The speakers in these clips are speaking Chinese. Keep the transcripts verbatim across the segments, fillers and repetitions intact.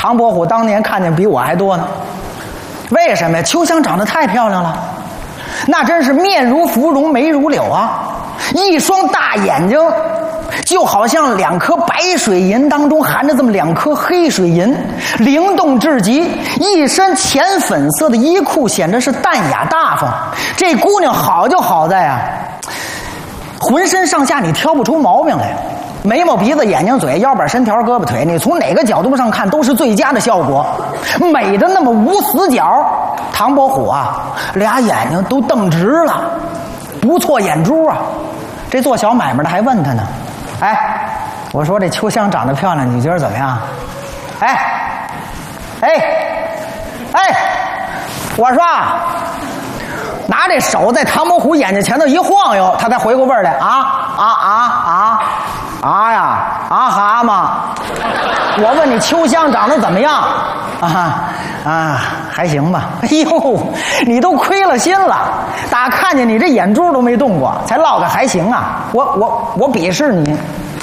唐伯虎当年看见比我还多呢。为什么呀？秋香长得太漂亮了，那真是面如芙蓉，眉如柳啊，一双大眼睛就好像两颗白水银当中含着这么两颗黑水银，灵动至极。一身浅粉色的衣裤显得是淡雅大方。这姑娘好就好在啊，浑身上下你挑不出毛病来，眉毛鼻子眼睛嘴腰板身条胳膊腿，你从哪个角度上看都是最佳的效果，美的那么无死角。唐伯虎啊，俩眼睛都瞪直了，不错眼珠啊。这做小买卖的还问他呢，哎，我说这秋香长得漂亮，你觉得怎么样？哎，哎，哎，我说啊，拿这手在唐伯虎眼睛前头一晃悠，他才回过味儿来啊啊啊啊啊呀啊蛤蟆！我问你秋香长得怎么样？啊啊，还行吧。哎呦，你都亏了心了，打看见你这眼珠都没动过，才落个还行啊！我我我鄙视你。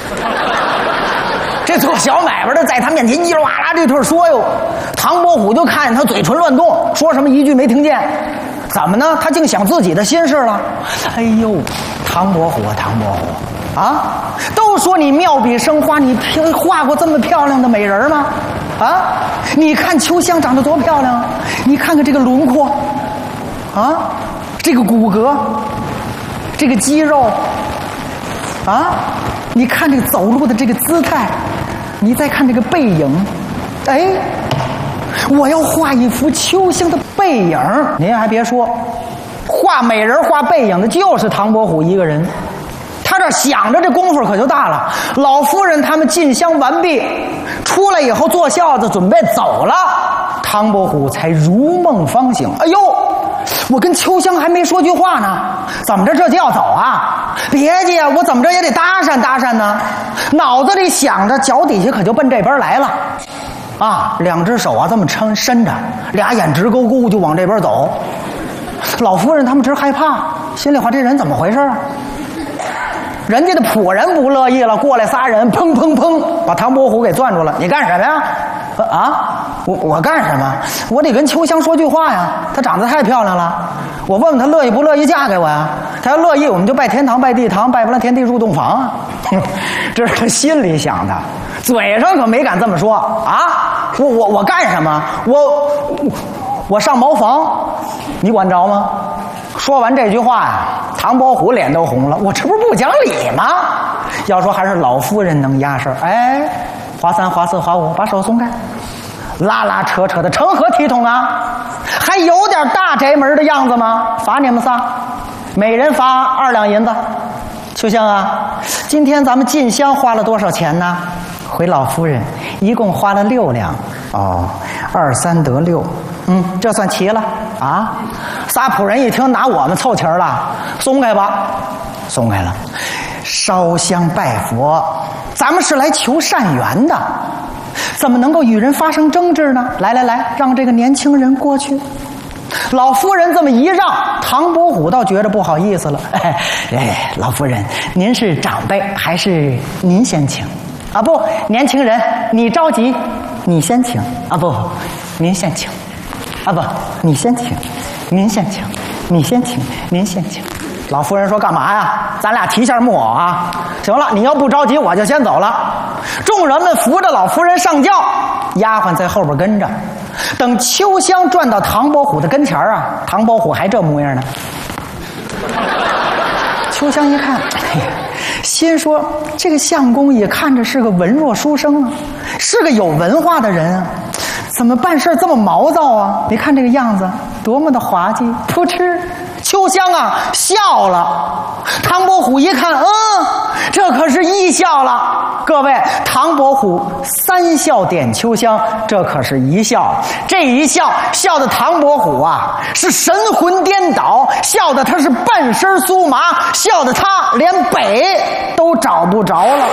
这做小买卖的在他面前叽里哇啦这顿说哟，唐伯虎就看见他嘴唇乱动，说什么一句没听见。怎么呢？他竟想自己的心事了。哎呦，唐伯虎啊，唐伯虎啊，都说你妙笔生花，你画过这么漂亮的美人吗？啊，你看秋香长得多漂亮，你看看这个轮廓啊，这个骨骼，这个肌肉啊，你看这个走路的这个姿态，你再看这个背影，哎，我要画一幅秋香的背影。您还别说，画美人画背影的就是唐伯虎一个人。他这想着这功夫可就大了。老夫人他们进香完毕，出来以后坐轿子准备走了，唐伯虎才如梦方醒。哎呦，我跟秋香还没说句话呢，怎么着这就要走啊？别介，我怎么着也得搭讪搭讪呢。脑子里想着，脚底下可就奔这边来了啊，两只手啊这么撑伸着，俩眼直勾勾就往这边走。老夫人他们直害怕，心里话这人怎么回事啊？人家的仆人不乐意了，过来仨人，砰砰砰，把唐伯虎给攥住了。你干什么呀？啊，我我干什么？我得跟秋香说句话呀。她长得太漂亮了，我问问她乐意不乐意嫁给我呀？她要乐意，我们就拜天堂拜地堂，拜不了天地入洞房啊。这是他心里想的，嘴上可没敢这么说啊。我我我干什么？我我我上茅房，你管着吗？说完这句话呀，唐伯虎脸都红了。我这不是不讲理吗？要说还是老夫人能压事儿。哎，划三划四划五，把手松开，拉拉扯扯的，成何体统啊？还有点大宅门的样子吗？罚你们仨，每人罚二两银子。秋香啊，今天咱们进香花了多少钱呢？回老夫人，一共花了六两。哦，二三得六，嗯，这算齐了啊。仨仆人一听，拿我们凑齐了，松开吧，松开了。烧香拜佛，咱们是来求善缘的，怎么能够与人发生争执呢？来来来，让这个年轻人过去。老夫人这么一让，唐伯虎倒觉得不好意思了。哎哎，老夫人，您是长辈，还是您先请？啊不，年轻人，你着急，你先请。啊不，您先请。啊不，你先请，您先请，你先请，您先请。老夫人说：“干嘛呀？咱俩提下木偶啊！行了，你要不着急，我就先走了。”众人们扶着老夫人上轿，丫鬟在后边跟着。等秋香转到唐伯虎的跟前啊，唐伯虎还这模样呢。秋香一看，哎呀，心说这个相公也看着是个文弱书生啊，是个有文化的人啊，怎么办事这么毛躁啊？你看这个样子多么的滑稽！噗嗤，秋香啊笑了。唐伯虎一看，嗯，这可是一笑了。各位，唐伯虎三笑点秋香，这可是一笑。这一笑，笑的唐伯虎啊是神魂颠倒，笑的他是半身酥麻，笑的他连北都找不着了。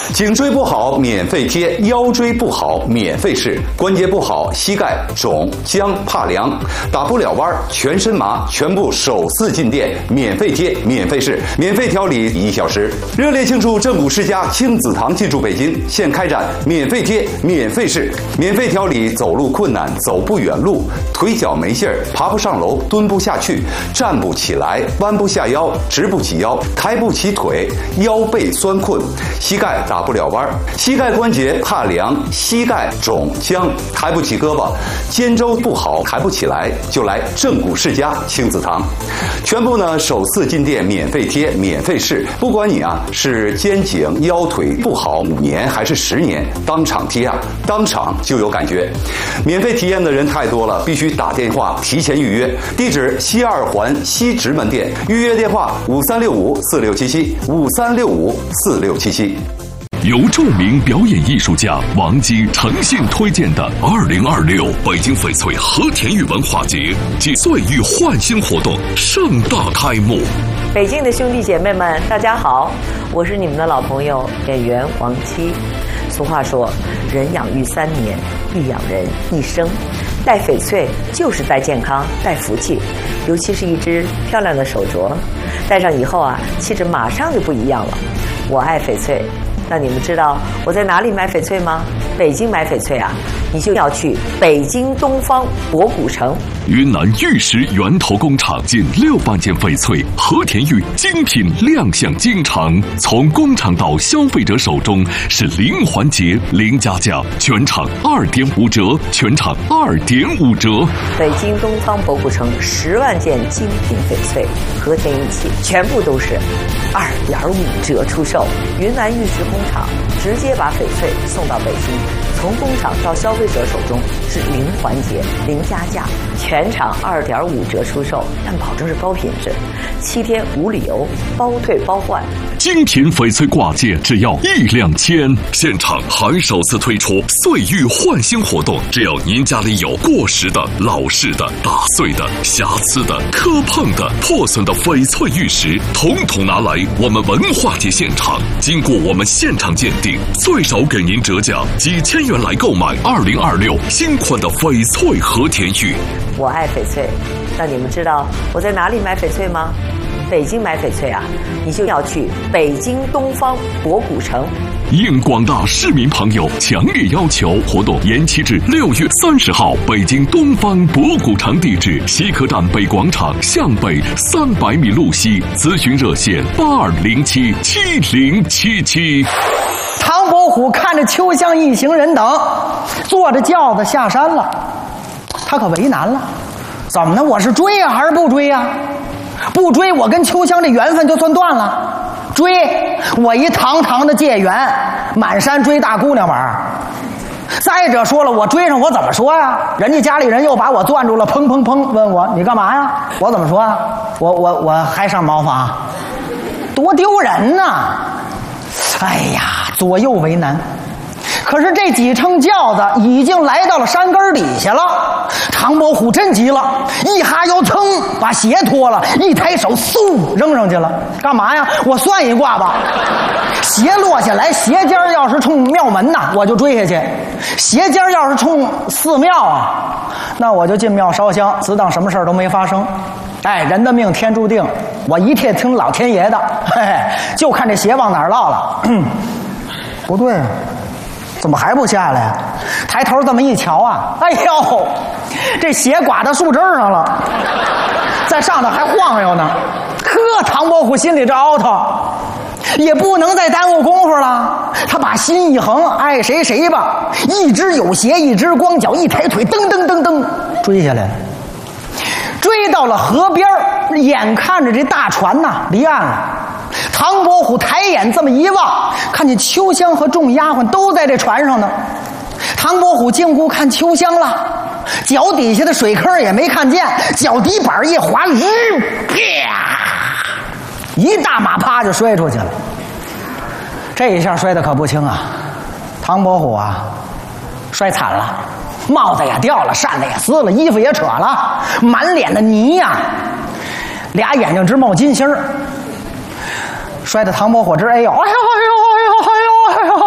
颈椎不好免费贴，腰椎不好免费试，关节不好膝盖肿僵怕凉打不了弯全身麻全部首次进店免费贴免费试免费调理一小时。热烈庆祝正骨世家亲子堂进驻北京，现开展免费贴免费试免费调理走路困难走不远路腿脚没劲儿爬不上楼蹲不下去站不起来弯不下腰直不起腰抬不起腿腰背酸困膝盖打不了弯膝盖关节怕凉膝盖肿僵抬不起胳膊肩周不好抬不起来就来正骨世家亲子堂，全部呢首次进店免费贴免费试，不管你啊是肩颈腰腿不好五年还是十年，当场贴啊当场就有感觉。免费体验的人太多了，必须打电话提前预约。地址西二环西直门店，预约电话五三六五四六七七五三六五四六七七。 由著名表演艺术家王姬诚信推荐的二零二六北京翡翠和田玉文化节暨岁玉焕新活动盛大开幕。 北京的兄弟姐妹们，大家好，我是你们的老朋友演员王姬。俗话说，人养育三年，必养人一生。戴翡翠就是戴健康、戴福气，尤其是一只漂亮的手镯，戴上以后啊，气质马上就不一样了。我爱翡翠。那你们知道我在哪里买翡翠吗？北京买翡翠啊，你就要去北京东方博古城。 云南玉石源头工厂近六万件翡翠和田玉精品亮相京城，从工厂到消费者手中是零环节零加价，全场二点五折，全场二点五折。 北京东方博古城十万件精品翡翠和田玉器，全部都是二点五折出售。云南玉石工厂直接把翡翠送到北京，从工厂到消费者手中是零环节零加价，全场二点五折出售，但保证是高品质，七天无理由，包退包换。 精品翡翠挂件只要一两千，现场还首次推出岁玉焕新活动，只要您家里有过时的、老式的、打碎的、瑕疵的、磕碰的、破损的翡翠玉石，统统拿来我们文化节现场，经过我们现场鉴定，最少给您折价几千元来购买二零二六新款的翡翠和田玉。 我爱翡翠，那你们知道我在哪里买翡翠吗？北京买翡翠啊，你就要去北京东方博古城。 应广大市民朋友强烈要求，活动延期至六月三十号。北京东方博古城地址：西客站北广场向北三百米路西。咨询热线：八二零七七零七七。 唐伯虎看着秋香一行人等坐着轿子下山了，他可为难了，怎么呢？我是追呀、啊、还是不追呀、啊？不追，我跟秋香这缘分就算断了；追，我一堂堂的解元，满山追大姑娘玩。再者说了，我追上我怎么说呀？人家家里人又把我攥住了，砰砰砰，问我你干嘛呀？我怎么说啊？我我我还上茅房，多丢人呐！哎呀，左右为难。可是这几乘轿子已经来到了山根底下了，唐伯虎真急了，一哈腰噌把鞋脱了，一抬手嗖扔上去了。干嘛呀？我算一卦吧，鞋落下来，鞋尖要是冲庙门呐，我就追下去；鞋尖要是冲寺庙啊，那我就进庙烧香，只当什么事儿都没发生。哎，人的命天注定，我一切听老天爷的，嘿嘿，就看这鞋往哪儿落了。不对，怎么还不下来？抬头这么一瞧啊，哎呦，这鞋挂到树枝上了，在上头还晃悠呢。呵，唐伯虎心里这凹头，也不能再耽误功夫了。他把心一横，爱谁谁吧，一只有鞋，一只光脚，一抬腿，噔噔噔噔追下来了。追到了河边，眼看着这大船呐离岸了。唐伯虎抬眼这么一望，看见秋香和众丫鬟都在这船上呢。唐伯虎进屋看秋香了，脚底下的水坑也没看见，脚底板一滑，日啪，一大马趴就摔出去了。这一下摔得可不轻啊！唐伯虎啊，摔惨了。帽子也掉了，扇子也撕了，衣服也扯了，满脸的泥呀、啊，俩眼睛直冒金星儿，摔得唐伯虎直哎呦哎呦哎呦哎呦哎呦哎呦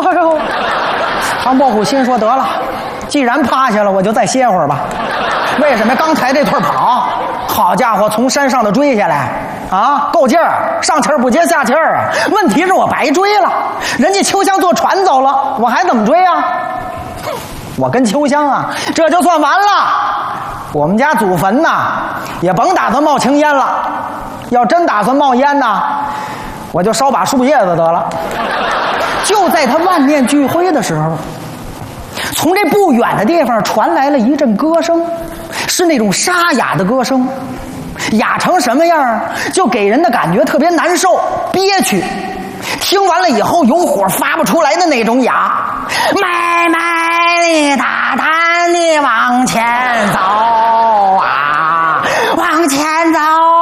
唐伯虎心说得了，既然趴下了，我就再歇会儿吧。为什么？刚才这腿跑，好家伙，从山上的追下来啊，够劲儿，上气儿不接下气儿啊。问题是我白追了，人家秋香坐船走了，我还怎么追啊？我跟秋香啊，这就算完了。我们家祖坟呐，也甭打算冒青烟了。要真打算冒烟呐，我就烧把树叶子得了。就在他万念俱灰的时候，从这不远的地方传来了一阵歌声，是那种沙哑的歌声，哑成什么样，就给人的感觉特别难受、憋屈。听完了以后，有火发不出来的那种哑。慢慢的、大胆的往前走啊，往前走，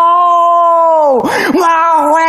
往回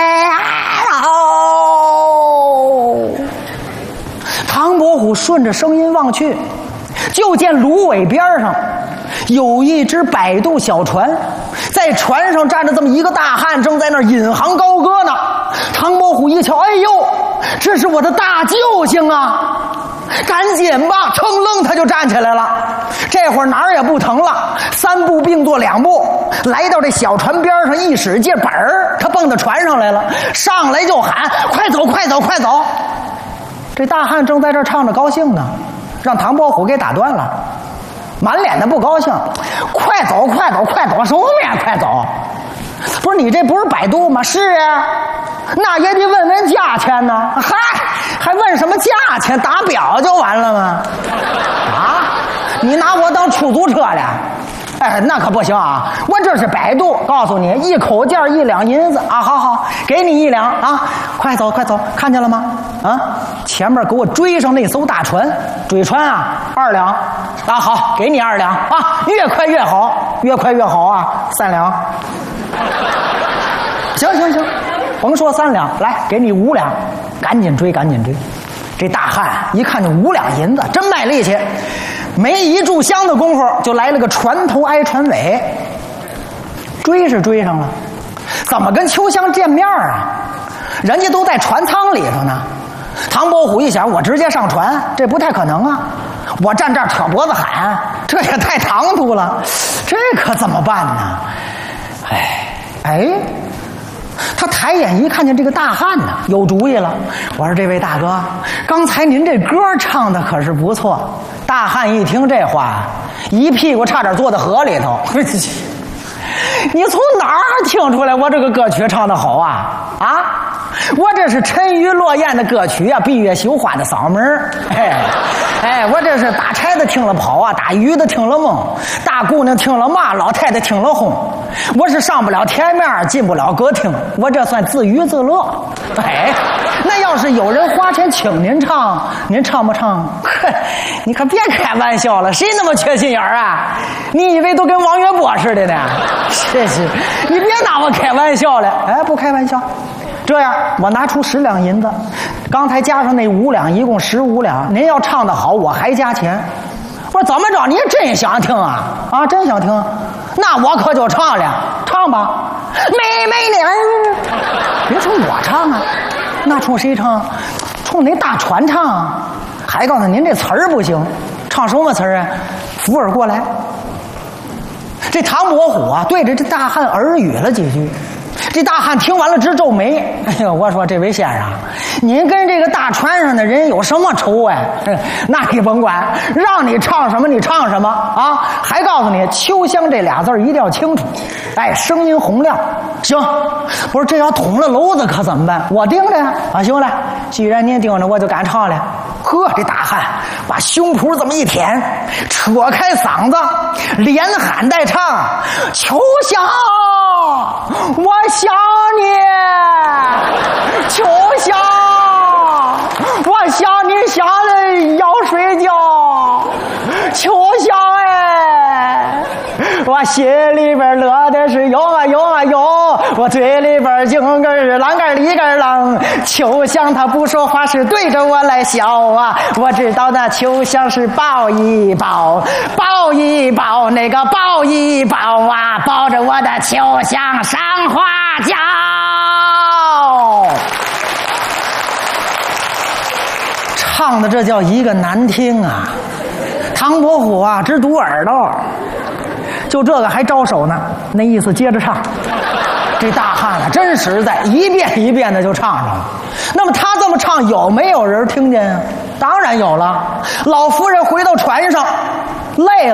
走。唐伯虎顺着声音望去，就见芦苇边上有一只摆渡小船，在船上站着这么一个大汉，正在那儿引吭高歌呢。唐伯虎一瞧，哎呦，这是我的大救星啊！赶紧吧，噌楞他就站起来了。这会儿哪儿也不疼了，三步并作两步，来到这小船边上，一使劲本儿，他蹦到船上来了，上来就喊：“快走，快走，快走！”这大汉正在这儿唱着高兴呢，让唐伯虎给打断了，满脸的不高兴：“快走，快走，快走！什么呀？快走！不是你这不是摆渡吗？是啊，那也得问问价钱呢。嗨，还问什么价钱？打表就完了吗？啊，你拿我当出租车了？哎，那可不行啊！我这是摆渡，告诉你，一口价一两银子啊！好好，给你一两啊！快走，快走，看见了吗？啊，前面给我追上那艘大船，追船啊，二两啊！好，给你二两啊！越快越好，越快越好啊！三两。行行行，甭说三两，来给你五两，赶紧追，赶紧追。这大汉一看就五两银子，真卖力气。没一炷香的功夫，就来了个船头挨船尾。追是追上了，怎么跟秋香见面啊？人家都在船舱里头呢。唐伯虎一想，我直接上船，这不太可能啊！我站这儿扯脖子喊，这也太唐突了，这可怎么办呢？哎哎，他抬眼一看见这个大汉呢，有主意了。我说：“这位大哥，刚才您这歌唱的可是不错。”大汉一听这话，一屁股差点坐在河里头。你从哪儿听出来我这个歌曲唱得好啊？啊，我这是沉鱼落雁的歌曲啊，闭月羞花的嗓门。哎哎，我这是打柴的听了跑啊，打鱼的听了梦，大姑娘听了骂，老太太听了哄。我是上不了天面，进不了歌厅，我这算自娱自乐。哎，那要是有人花钱请您唱，您唱不唱？呵，你可别开玩笑了，谁那么缺心眼儿啊？你以为都跟王月波似的呢？是是，你别拿我开玩笑了。哎，不开玩笑。这样，我拿出十两银子，刚才加上那五两，一共十五两。您要唱得好，我还加钱。我说怎么着？你真想听啊？啊，真想听？那我可就唱了，唱吧。妹妹呢？别冲我唱啊，那冲谁唱？冲那大船唱。还告诉您这词儿不行，唱什么词儿啊？扶耳过来。这唐伯虎啊，对着这大汉耳语了几句。这大汉听完了直皱眉。哎呦，我说这位先生，您跟这个大船上的人有什么仇哎？那你甭管，让你唱什么你唱什么啊！还告诉你，秋香这俩字一定要清楚，哎，声音洪亮。行，不是这要捅了娄子可怎么办？我盯着呀！啊，行了，既然您盯着，我就敢唱了。呵，这大汉把胸脯这么一舔，扯开嗓子，连喊带唱：“秋香，我想你，秋香，我想你想的要睡觉，秋香哎，我心里边乐的是哟啊哟啊哟，我嘴里边净个啷个里个啷。秋香他不说话是对着我来笑啊，我知道那秋香是抱一抱，抱一抱那个抱一抱啊，抱着我的秋香上花轿。 唱的这叫一个难听啊！唐伯虎啊，直堵耳朵，就这个还招手呢，那意思接着唱。这大汉啊，真实在，一遍一遍的就唱上了。那么他这么唱，有没有人听见啊？当然有了。老夫人回到船上，累了。